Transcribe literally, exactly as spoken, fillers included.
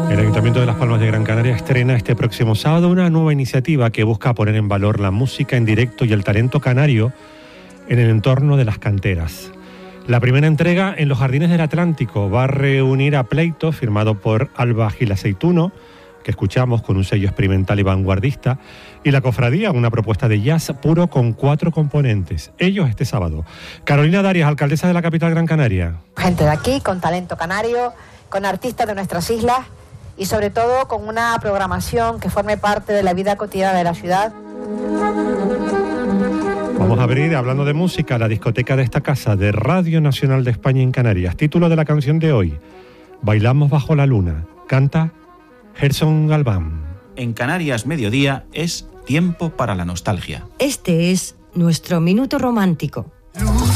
El Ayuntamiento de Las Palmas de Gran Canaria estrena este próximo sábado una nueva iniciativa que busca poner en valor la música en directo y el talento canario en el entorno de las canteras. La primera entrega en los Jardines del Atlántico va a reunir a Pleito, firmado por Alba Gil Aceituno, que escuchamos con un sello experimental y vanguardista, y La Cofradía, una propuesta de jazz puro con cuatro componentes. Ellos este sábado. Carolina Darias, alcaldesa de la capital Gran Canaria. Gente de aquí, con talento canario, con artistas de nuestras islas y sobre todo con una programación que forme parte de la vida cotidiana de la ciudad. Vamos a abrir, hablando de música, la discoteca de esta casa de Radio Nacional de España en Canarias. Título de la canción de hoy: Bailamos bajo la luna. Canta Gerson Galván. En Canarias Mediodía es tiempo para la nostalgia. Este es nuestro minuto romántico. Luz.